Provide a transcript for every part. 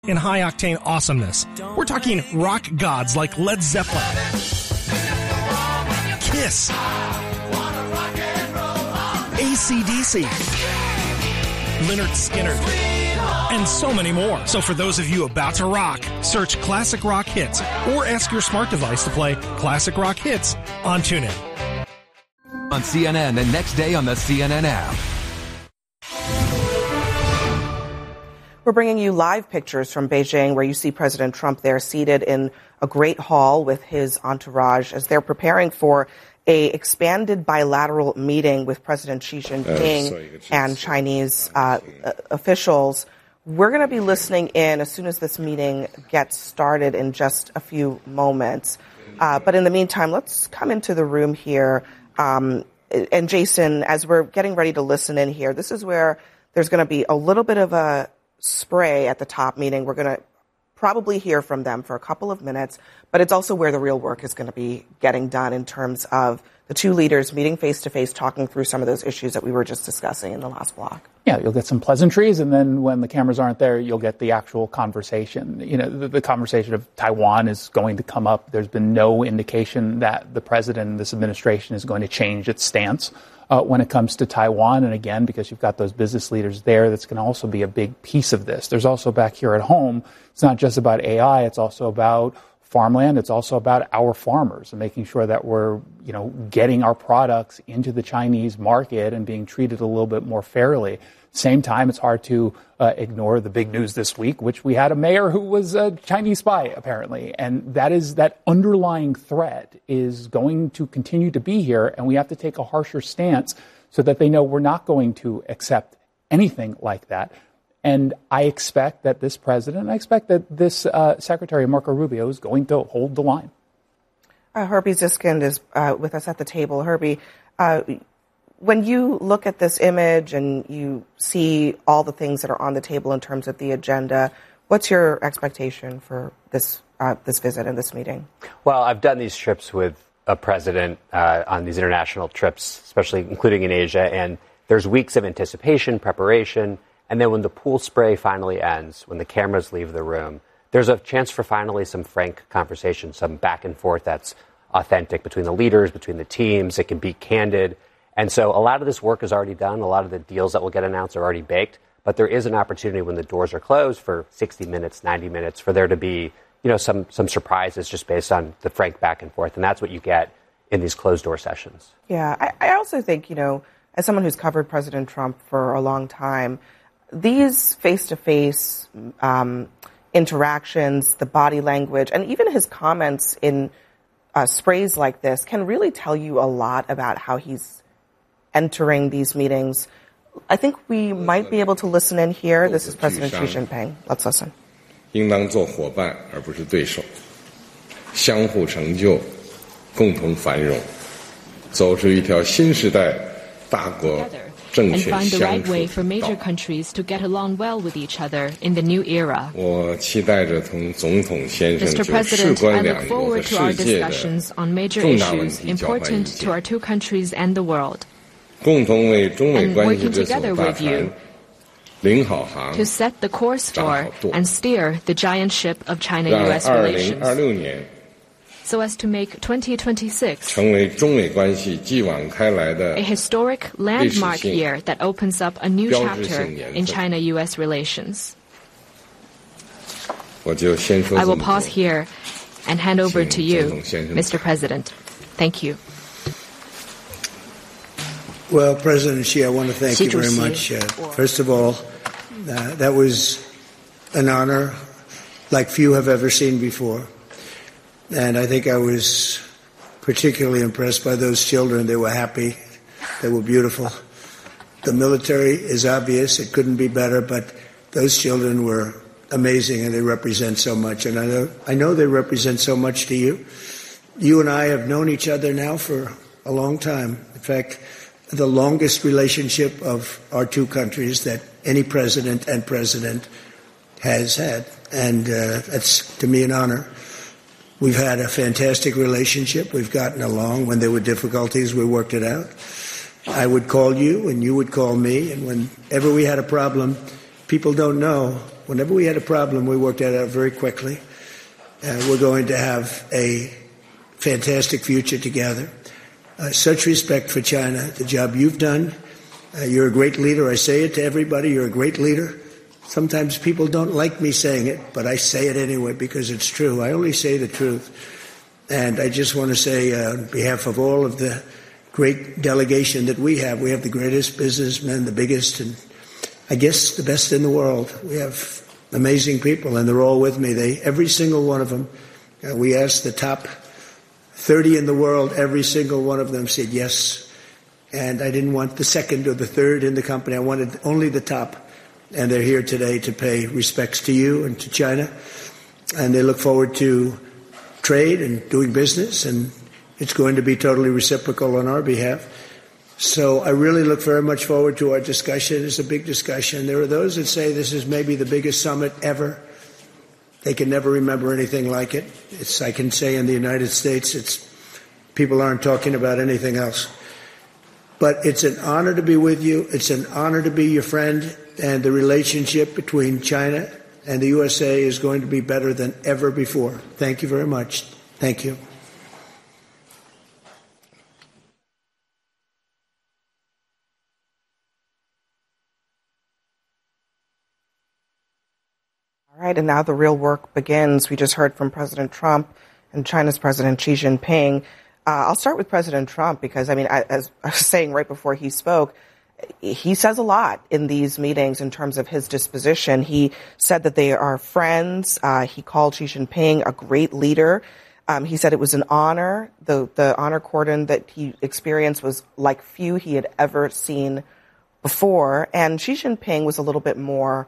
in high-octane awesomeness. We're talking rock gods like Led Zeppelin, Kiss, AC/DC, Lynyrd Skynyrd, and so many more. So for those of you about to rock, search Classic Rock Hits or ask your smart device to play Classic Rock Hits on TuneIn. On CNN and next day on the CNN app. We're bringing you live pictures from Beijing where you see President Trump there seated in a great hall with his entourage as they're preparing for a expanded bilateral meeting with President Xi Jinping and Chinese officials. We're going to be listening in as soon as this meeting gets started in just a few moments. But in the meantime, let's come into the room here. And Jason, as we're getting ready to listen in here, this is where there's going to be a little bit of a spray at the top, meaning we're going to probably hear from them for a couple of minutes, but it's also where the real work is going to be getting done in terms of the two leaders meeting face to face, talking through some of those issues that we were just discussing in the last block. Yeah, you'll get some pleasantries, and then when the cameras aren't there, you'll get the actual conversation. You know, the conversation of Taiwan is going to come up. There's been no indication that the president and this administration is going to change its stance when it comes to Taiwan. And again, because you've got those business leaders there, that's going to also be a big piece of this. There's also back here at home, it's not just about AI, it's also about farmland. It's also about our farmers and making sure that we're, you know, getting our products into the Chinese market and being treated a little bit more fairly. Same time, it's hard to ignore the big news this week, which we had a mayor who was a Chinese spy, apparently. And that underlying threat is going to continue to be here, and we have to take a harsher stance so that they know we're not going to accept anything like that. And I expect that this president, I expect that this Secretary Marco Rubio is going to hold the line. Herbie Ziskind is with us at the table. Herbie, when you look at this image and you see all the things that are on the table in terms of the agenda, what's your expectation for this visit and this meeting? Well, I've done these trips with a president on these international trips, especially including in Asia, and there's weeks of anticipation, preparation, and then when the pool spray finally ends, when the cameras leave the room, there's a chance for finally some frank conversation, some back and forth that's authentic between the leaders, between the teams. It can be candid. And so a lot of this work is already done. A lot of the deals that will get announced are already baked. But there is an opportunity when the doors are closed for 60 minutes, 90 minutes, for there to be, you know, some surprises just based on the frank back and forth. And that's what you get in these closed door sessions. Yeah, I also think, you know, as someone who's covered President Trump for a long time, these face-to-face interactions, the body language, and even his comments in sprays like this can really tell you a lot about how he's entering these meetings. I think we might be able to listen in here. This is President Xi Jinping. Let's listen. 应当做伙伴而不是对手，相互成就，共同繁荣，走出一条新时代大国 and find the right way for major countries to get along well with each other in the new era. Mr. President, I look forward to our discussions on major issues important to our two countries and the world, and working together with you to set the course for and steer the giant ship of China-U.S. relations, so as to make 2026 a historic landmark year that opens up a new chapter in China-U.S. relations. I will pause here and hand over to you, Mr. President. Thank you. Well, President Xi, I want to thank you very much. First of all, that was an honor like few have ever seen before. And I think I was particularly impressed by those children. They were happy. They were beautiful. The military is obvious. It couldn't be better, but those children were amazing, and they represent so much. And I know they represent so much to you. You and I have known each other now for a long time. In fact, the longest relationship of our two countries that any president and president has had. And that's, to me, an honor. We've had a fantastic relationship. We've gotten along. When there were difficulties, we worked it out. I would call you, and you would call me. And whenever we had a problem, people don't know Whenever we had a problem, we worked that out very quickly. We're going to have a fantastic future together. Such respect for China, the job you've done. You're a great leader. I say it to everybody. You're a great leader. Sometimes people don't like me saying it, but I say it anyway because it's true. I only say the truth. And I just want to say on behalf of all of the great delegation that we have the greatest businessmen, the biggest, and I guess the best in the world. We have amazing people, and they're all with me. Every single one of them. We asked the top 30 in the world. Every single one of them said yes. And I didn't want the second or the third in the company. I wanted only the top. And they're here today to pay respects to you and to China. And they look forward to trade and doing business. And it's going to be totally reciprocal on our behalf. So I really look very much forward to our discussion. It's a big discussion. There are those that say this is maybe the biggest summit ever. They can never remember anything like it. I can say in the United States, people aren't talking about anything else. But it's an honor to be with you. It's an honor to be your friend. And the relationship between China and the USA is going to be better than ever before. Thank you very much. Thank you. All right, and now the real work begins. We just heard from President Trump and China's President Xi Jinping. I'll start with President Trump because, as I was saying right before he spoke, he says a lot in these meetings in terms of his disposition. He said that they are friends. He called Xi Jinping a great leader. He said it was an honor. The honor cordon that he experienced was like few he had ever seen before. And Xi Jinping was a little bit more,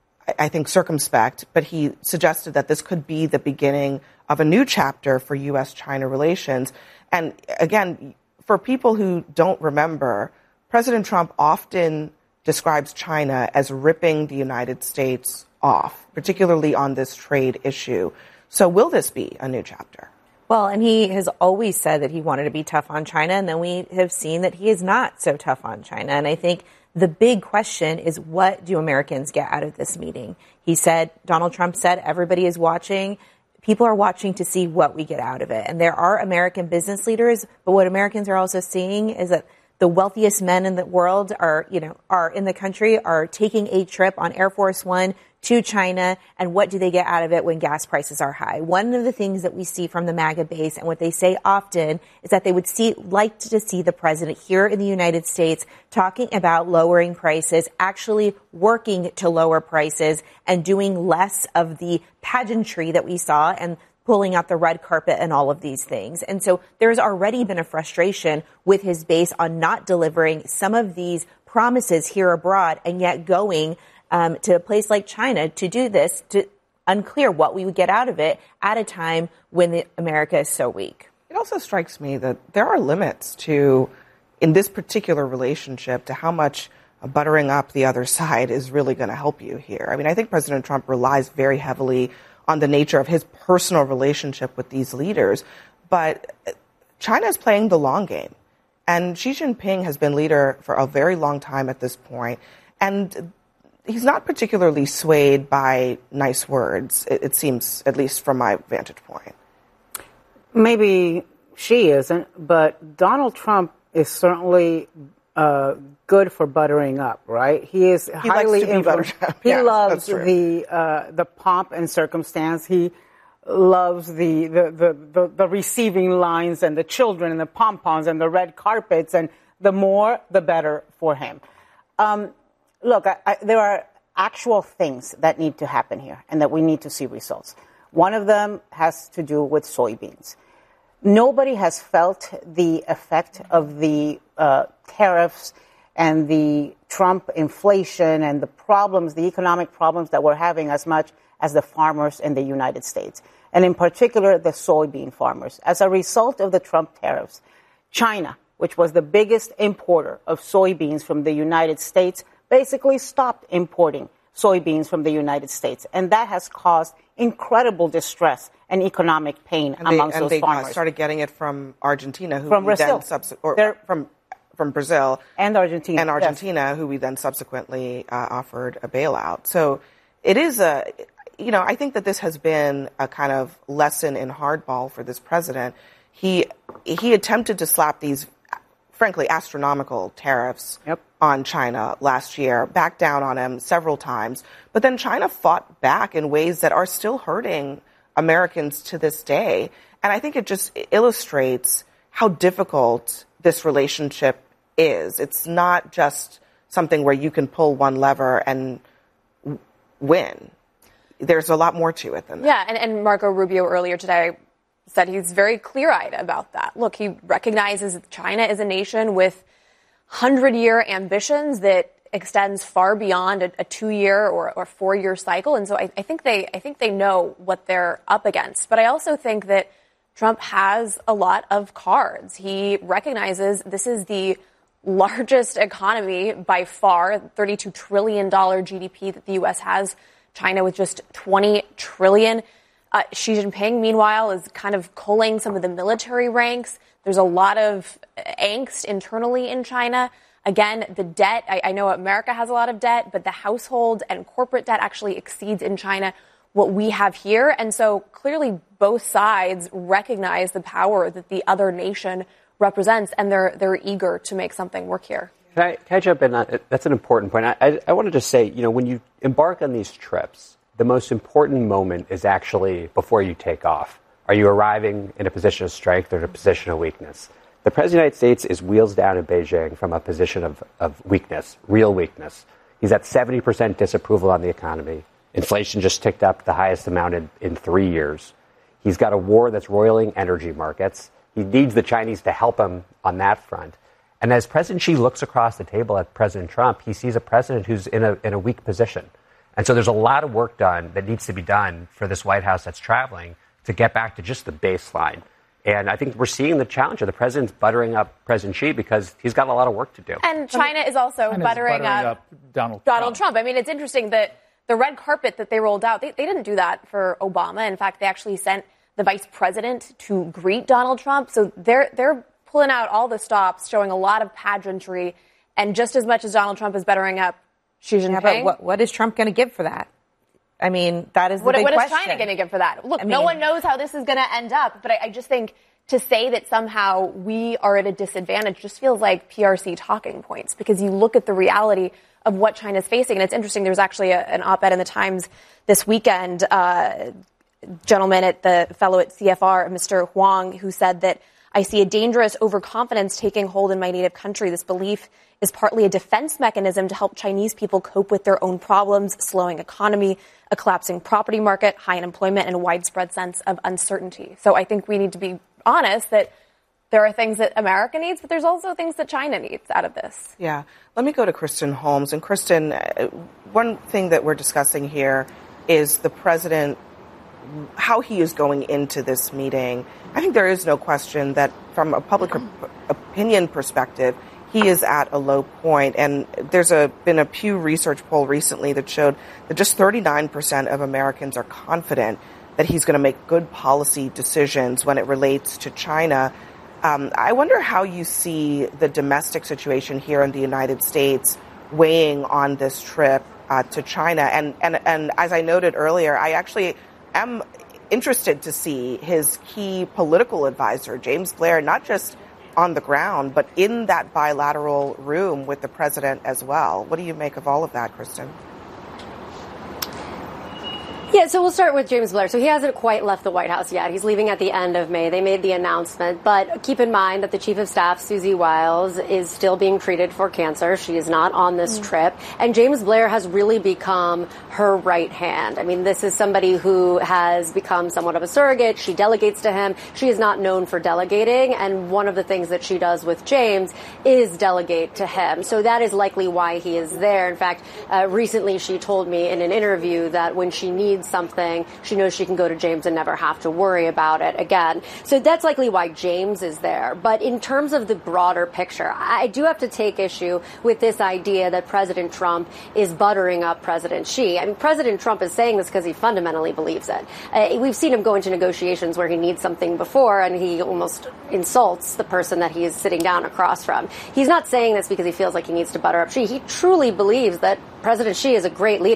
I think, circumspect, but he suggested that this could be the beginning of a new chapter for U.S.-China relations. And again, for people who don't remember, President Trump often describes China as ripping the United States off, particularly on this trade issue. So will this be a new chapter? Well, and he has always said that he wanted to be tough on China, and then we have seen that he is not so tough on China. And I think the big question is, what do Americans get out of this meeting? Donald Trump said, everybody is watching. People are watching to see what we get out of it. And there are American business leaders, but what Americans are also seeing is that the wealthiest men in the world are in the country are taking a trip on Air Force One to China. And what do they get out of it when gas prices are high? One of the things that we see from the MAGA base and what they say often is that they would like to see the president here in the United States talking about lowering prices, actually working to lower prices and doing less of the pageantry that we saw and pulling out the red carpet and all of these things. And so there's already been a frustration with his base on not delivering some of these promises here abroad and yet going to a place like China to do this, to unclear what we would get out of it at a time when America is so weak. It also strikes me that there are limits to, in this particular relationship, to how much buttering up the other side is really going to help you here. I think President Trump relies very heavily on the nature of his personal relationship with these leaders. But China is playing the long game. And Xi Jinping has been leader for a very long time at this point. And he's not particularly swayed by nice words, it seems, at least from my vantage point. Maybe Xi isn't, but Donald Trump is certainly good for buttering up, right? He is highly influenced. He loves the pomp and circumstance. He loves the receiving lines and the children and the pom-poms and the red carpets, and the more, the better for him. Look, there are actual things that need to happen here and that we need to see results. One of them has to do with soybeans. Nobody has felt the effect of the tariffs and the Trump inflation and the problems, the economic problems that we're having as much as the farmers in the United States, and in particular the soybean farmers. As a result of the Trump tariffs, China, which was the biggest importer of soybeans from the United States, basically stopped importing soybeans from the United States. And that has caused incredible distress and economic pain amongst those farmers. They started getting it from Argentina, who from Brazil. From Brazil and Argentina, who we then subsequently offered a bailout. So it is I think that this has been a kind of lesson in hardball for this president. He attempted to slap these, frankly, astronomical tariffs on China last year, backed down on him several times. But then China fought back in ways that are still hurting Americans to this day. And I think it just illustrates how difficult this relationship is. It's not just something where you can pull one lever and win. There's a lot more to it than that. Yeah, and Marco Rubio earlier today said he's very clear-eyed about that. Look, he recognizes that China is a nation with 100-year ambitions that extends far beyond a 2-year or 4-year cycle. And so I think they know what they're up against. But I also think that Trump has a lot of cards. He recognizes this is the largest economy by far, $32 trillion GDP that the U.S. has. China with just $20 trillion. Xi Jinping, meanwhile, is kind of culling some of the military ranks. There's a lot of angst internally in China. Again, the debt, I know America has a lot of debt, but the household and corporate debt actually exceeds in China what we have here. And so clearly both sides recognize the power that the other nation represents, and they're eager to make something work here. Can I jump in? That's an important point. I want to just say, when you embark on these trips, the most important moment is actually before you take off. Are you arriving in a position of strength or in a position of weakness? The President of the United States is wheels down in Beijing from a position of weakness, real weakness. He's at 70% disapproval on the economy. Inflation just ticked up the highest amount in 3 years. He's got a war that's roiling energy markets. He needs the Chinese to help him on that front. And as President Xi looks across the table at President Trump, he sees a president who's in a weak position. And so there's a lot of work done that needs to be done for this White House that's traveling to get back to just the baseline. And I think we're seeing the challenge of the president's buttering up President Xi because he's got a lot of work to do. And China is also buttering up Donald Trump. I mean, it's interesting that the red carpet that they rolled out, they didn't do that for Obama. In fact, they actually sent the vice president to greet Donald Trump. So they're pulling out all the stops, showing a lot of pageantry. And just as much as Donald Trump is buttering up Xi Jinping. Yeah, but what is Trump going to give for that? I mean, that is the big question. What is China going to give for that? Look, no one knows how this is going to end up, but I just think to say that somehow we are at a disadvantage just feels like PRC talking points, because you look at the reality of what China's facing. And it's interesting, there was actually an op-ed in the Times this weekend, gentleman at the fellow at CFR, Mr. Huang, who said that I see a dangerous overconfidence taking hold in my native country. This belief is partly a defense mechanism to help Chinese people cope with their own problems, slowing economy, a collapsing property market, high unemployment, and a widespread sense of uncertainty. So I think we need to be honest that there are things that America needs, but there's also things that China needs out of this. Yeah. Let me go to Kristen Holmes. And Kristen, one thing that we're discussing here is the president, how he is going into this meeting. I think there is no question that from a public opinion perspective, he is at a low point. And there's been a Pew Research poll recently that showed that just 39% of Americans are confident that he's going to make good policy decisions when it relates to China. I wonder how you see the domestic situation here in the United States weighing on this trip to China. And as I noted earlier, I actually am interested to see his key political advisor, James Blair, not just on the ground, but in that bilateral room with the president as well. What do you make of all of that, Kristen? Yeah, so we'll start with James Blair. So he hasn't quite left the White House yet. He's leaving at the end of May. They made the announcement. But keep in mind that the Chief of Staff, Susie Wiles, is still being treated for cancer. She is not on this trip. And James Blair has really become her right hand. I mean, this is somebody who has become somewhat of a surrogate. She delegates to him. She is not known for delegating. And one of the things that she does with James is delegate to him. So that is likely why he is there. In fact, recently she told me in an interview that when she needs something, she knows she can go to James and never have to worry about it again. So that's likely why James is there. But in terms of the broader picture, I do have to take issue with this idea that President Trump is buttering up President Xi. I mean, President Trump is saying this because he fundamentally believes it. We've seen him go into negotiations where he needs something before and he almost insults the person that he is sitting down across from. He's not saying this because he feels like he needs to butter up Xi. He truly believes that President Xi is a great leader.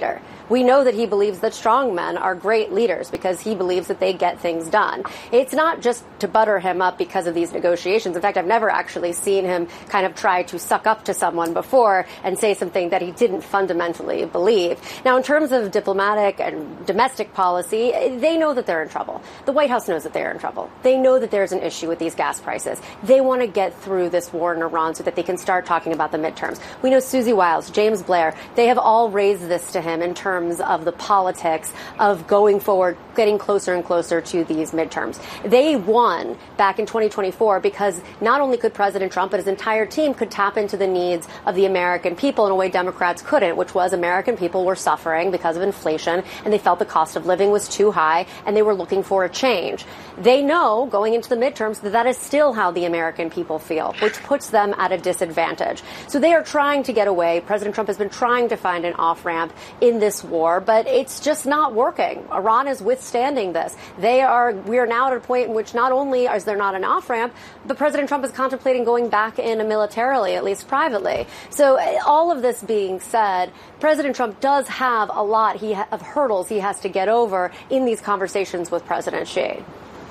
We know that he believes that strong men are great leaders because he believes that they get things done. It's not just to butter him up because of these negotiations. In fact, I've never actually seen him kind of try to suck up to someone before and say something that he didn't fundamentally believe. Now, in terms of diplomatic and domestic policy, they know that they're in trouble. The White House knows that they're in trouble. They know that there's an issue with these gas prices. They want to get through this war in Iran so that they can start talking about the midterms. We know Susie Wiles, James Blair, they have all raised this to him in terms of the politics of going forward, getting closer and closer to these midterms. They won back in 2024 because not only could President Trump, but his entire team could tap into the needs of the American people in a way Democrats couldn't, which was American people were suffering because of inflation, and they felt the cost of living was too high, and they were looking for a change. They know going into the midterms that that is still how the American people feel, which puts them at a disadvantage. So they are trying to get away. President Trump has been trying to find an off-ramp in this war, but it's just not working. Iran is withstanding this. We are now at a point in which not only is there not an off-ramp, but President Trump is contemplating going back in militarily, at least privately. So all of this being said, President Trump does have a lot of hurdles he has to get over in these conversations with President Xi.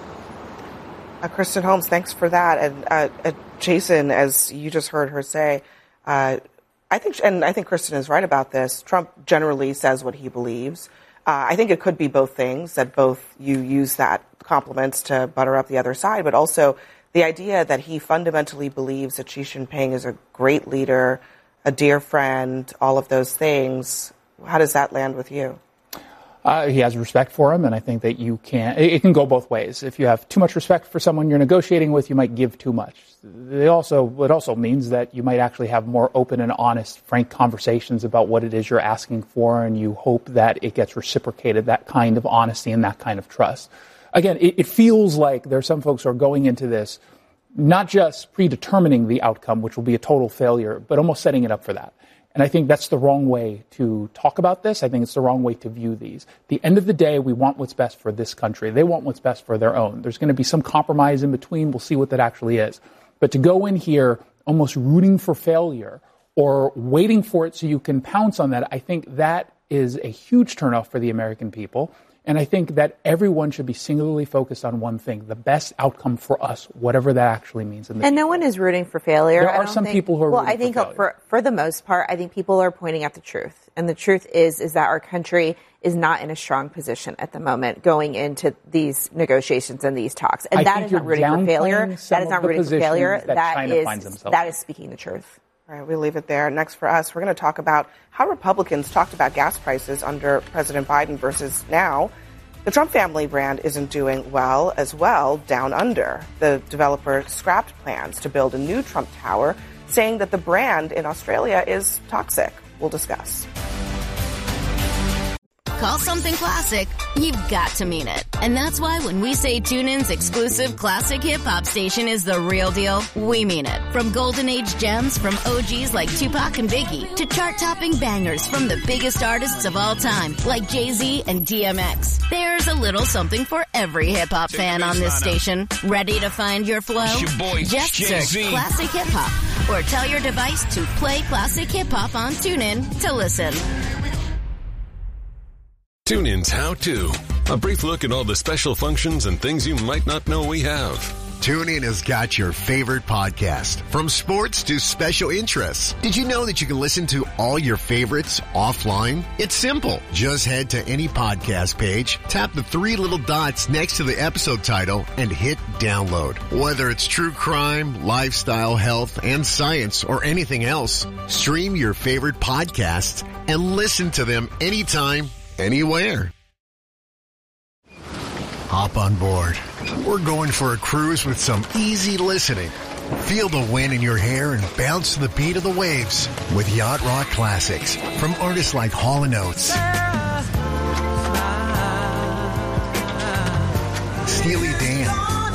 Kristen Holmes, thanks for that. And Jason, as you just heard her say, I think Kristen is right about this. Trump generally says what he believes. I think it could be both things, that both you use that compliments to butter up the other side, but also the idea that he fundamentally believes that Xi Jinping is a great leader, a dear friend, all of those things. How does that land with you? He has respect for him, and I think that it can go both ways. If you have too much respect for someone you're negotiating with, you might give too much. It also means that you might actually have more open and honest, frank conversations about what it is you're asking for, and you hope that it gets reciprocated, that kind of honesty and that kind of trust. Again, it feels like there are some folks who are going into this not just predetermining the outcome, which will be a total failure, but almost setting it up for that. And I think that's the wrong way to talk about this. I think it's the wrong way to view these. At the end of the day, we want what's best for this country. They want what's best for their own. There's going to be some compromise in between. We'll see what that actually is. But to go in here almost rooting for failure or waiting for it so you can pounce on that, I think that is a huge turnoff for the American people. And I think that everyone should be singularly focused on one thing, the best outcome for us, whatever that actually means. And no one is rooting for failure. There are some people who are rooting for failure. Well, I think for the most part, I think people are pointing out the truth. And the truth is that our country is not in a strong position at the moment going into these negotiations and these talks. And that is not rooting for failure. That is not rooting for failure. That is speaking the truth. All right, we'll leave it there. Next for us, we're going to talk about how Republicans talked about gas prices under President Biden versus now. The Trump family brand isn't doing well as well down under. The developer scrapped plans to build a new Trump tower, saying that the brand in Australia is toxic. We'll discuss. Call something classic, you've got to mean it. And that's why when we say TuneIn's exclusive classic hip-hop station is the real deal, we mean it. From golden age gems from OGs like Tupac and Biggie to chart-topping bangers from the biggest artists of all time like Jay-Z and DMX. There's a little something for every hip-hop fan on this station. Ready to find your flow? Just search Classic Hip-Hop or tell your device to play Classic Hip-Hop on TuneIn to listen. TuneIn's How To. A brief look at all the special functions and things you might not know we have. TuneIn has got your favorite podcast, from sports to special interests. Did you know that you can listen to all your favorites offline? It's simple. Just head to any podcast page, tap the three little dots next to the episode title, and hit download. Whether it's true crime, lifestyle, health, and science, or anything else, stream your favorite podcasts and listen to them anytime, anywhere. Hop on board. We're going for a cruise with some easy listening. Feel the wind in your hair and bounce to the beat of the waves with Yacht Rock classics from artists like Hall & Oates, Steely Dan,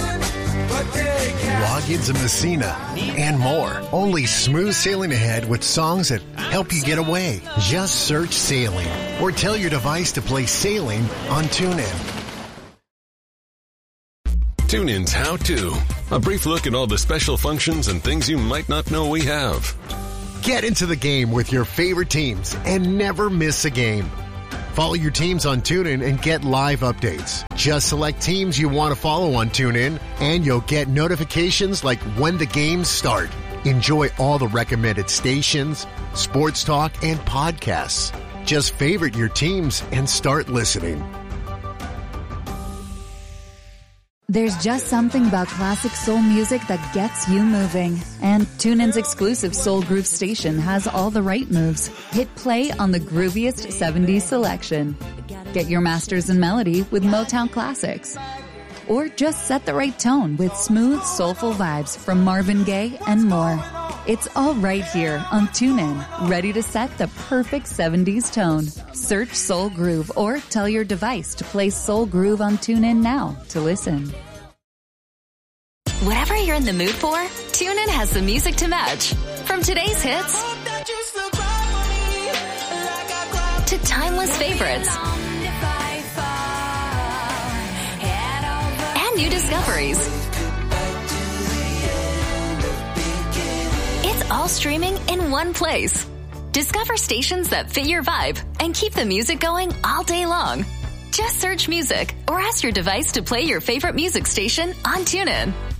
Loggins and Messina, and more. Only smooth sailing ahead with songs that help you get away. Just search Sailing or tell your device to play Sailing on TuneIn. TuneIn's How To. A brief look at all the special functions and things you might not know we have. Get into the game with your favorite teams and never miss a game. Follow your teams on TuneIn and get live updates. Just select teams you want to follow on TuneIn, and you'll get notifications like when the games start. Enjoy all the recommended stations, sports talk, and podcasts. Just favorite your teams and start listening. There's just something about classic soul music that gets you moving. And TuneIn's exclusive Soul Groove station has all the right moves. Hit play on the grooviest 70s selection. Get your masters in melody with Motown classics. Or just set the right tone with smooth, soulful vibes from Marvin Gaye and more. It's all right here on TuneIn, ready to set the perfect 70s tone. Search Soul Groove or tell your device to play Soul Groove on TuneIn now to listen. Whatever you're in the mood for, TuneIn has the music to match. From today's hits to timeless favorites and new discoveries. It's all streaming in one place. Discover stations that fit your vibe and keep the music going all day long. Just search music or ask your device to play your favorite music station on TuneIn.